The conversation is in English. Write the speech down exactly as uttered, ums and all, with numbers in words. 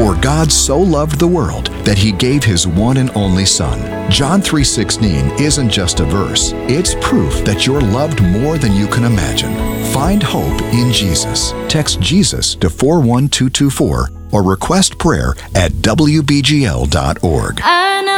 For God so loved the world that he gave his one and only Son. John three sixteen isn't just a verse. It's proof that you're loved more than you can imagine. Find hope in Jesus. Text Jesus to four one two two four or request prayer at w b g l dot org. I know